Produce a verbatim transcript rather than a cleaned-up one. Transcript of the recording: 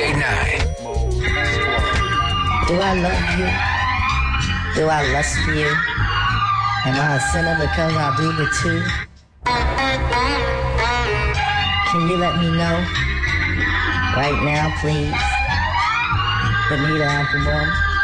eight nine. Do I love you? Do I lust for you? Am I a sinner because I do the two? Can you let me know? Right now, please. Benita Applebaum.